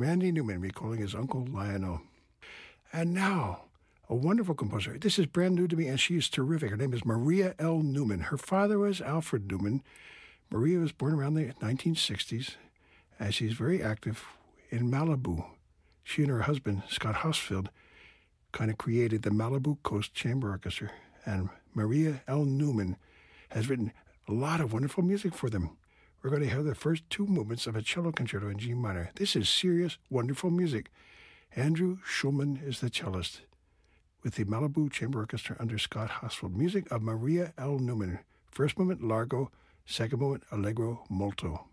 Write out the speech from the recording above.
Randy Newman recalling his uncle Lionel. And now, a wonderful composer. This is brand new to me, and she is terrific. Her name is Maria L. Newman. Her father was Alfred Newman. Maria was born around the 1960s, and she's very active in Malibu. She and her husband, Scott Hosfield, kind of created the Malibu Coast Chamber Orchestra, and Maria L. Newman has written a lot of wonderful music for them. We're going to hear the first two movements of a cello concerto in G minor. This is serious, wonderful music. Andrew Schulman is the cellist with the Malibu Chamber Orchestra under Scott Hosfield. Music of Maria L. Newman. First movement, Largo. Second movement, Allegro molto.